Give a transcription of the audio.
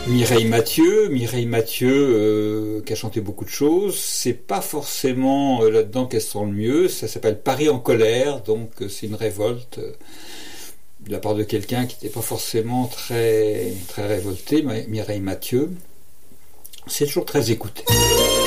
Mireille Mathieu, qui a chanté beaucoup de choses. C'est pas forcément là-dedans qu'elle se sent le mieux. Ça s'appelle Paris en colère, donc c'est une révolte de la part de quelqu'un qui n'était pas forcément très, très révolté, Mireille Mathieu. C'est toujours très écouté.